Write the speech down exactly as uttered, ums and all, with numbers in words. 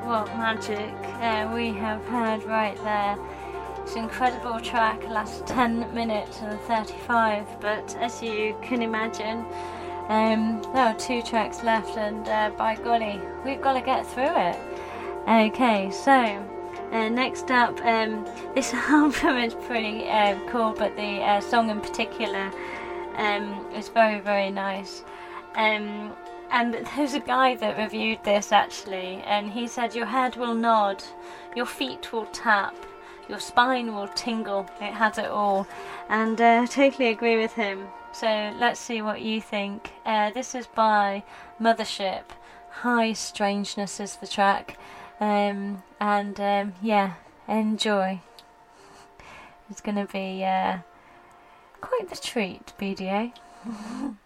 what magic uh, we have heard right there. It's an incredible track, lasts ten minutes and thirty-five, but as you can imagine, um, there are two tracks left, and uh, by golly, we've got to get through it. Okay, so uh, next up, um, this album is pretty uh, cool, but the uh, song in particular um, is very, very nice. Um, and there's a guy that reviewed this actually, and he said your head will nod, your feet will tap, your spine will tingle. It has it all, and uh, I totally agree with him. So let's see what you think. Uh, this is by Mothership. High Strangeness is the track. Um, and um, yeah, enjoy. It's going to be uh, quite the treat, B D A.